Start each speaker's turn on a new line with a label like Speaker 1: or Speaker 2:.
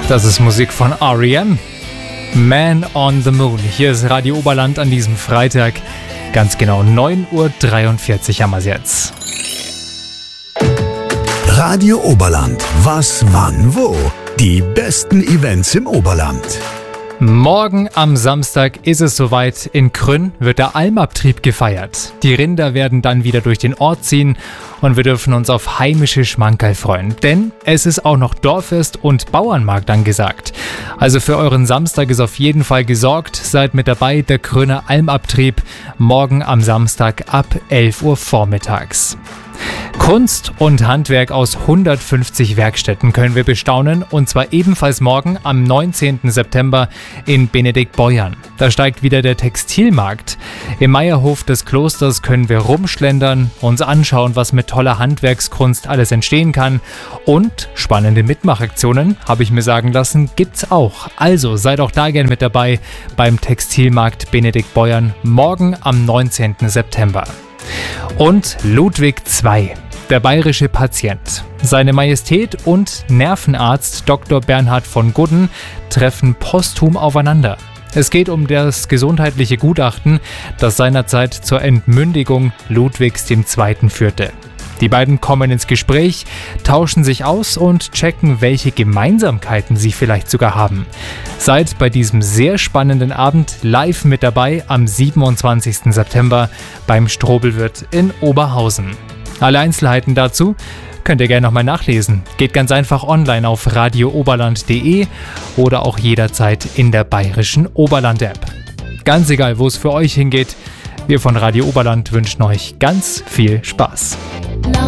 Speaker 1: Das ist Musik von R.E.M. Man on the Moon. Hier ist Radio Oberland an diesem Freitag. Ganz genau 9:43 Uhr haben wir es jetzt.
Speaker 2: Radio Oberland. Was, wann, wo? Die besten Events im Oberland.
Speaker 1: Morgen am Samstag ist es soweit. In Krünn wird der Almabtrieb gefeiert. Die Rinder werden dann wieder durch den Ort ziehen und wir dürfen uns auf heimische Schmankerl freuen. Denn es ist auch noch Dorffest und Bauernmarkt angesagt. Also für euren Samstag ist auf jeden Fall gesorgt. Seid mit dabei, der Krünner Almabtrieb. Morgen am Samstag ab 11 Uhr vormittags. Kunst und Handwerk aus 150 Werkstätten können wir bestaunen, und zwar ebenfalls morgen am 19. September in Benediktbeuern. Da steigt wieder der Textilmarkt. Im Meierhof des Klosters können wir rumschlendern, uns anschauen, was mit toller Handwerkskunst alles entstehen kann, und spannende Mitmachaktionen, habe ich mir sagen lassen, gibt's auch. Also seid auch da gern mit dabei beim Textilmarkt Benediktbeuern morgen am 19. September. Und Ludwig II, der bayerische Patient. Seine Majestät und Nervenarzt Dr. Bernhard von Gudden treffen posthum aufeinander. Es geht um das gesundheitliche Gutachten, das seinerzeit zur Entmündigung Ludwigs II. Führte. Die beiden kommen ins Gespräch, tauschen sich aus und checken, welche Gemeinsamkeiten sie vielleicht sogar haben. Seid bei diesem sehr spannenden Abend live mit dabei am 27. September beim Strobelwirt in Oberhausen. Alle Einzelheiten dazu könnt ihr gerne nochmal nachlesen. Geht ganz einfach online auf radiooberland.de oder auch jederzeit in der bayerischen Oberland-App. Ganz egal, wo es für euch hingeht, wir von Radio Oberland wünschen euch ganz viel Spaß.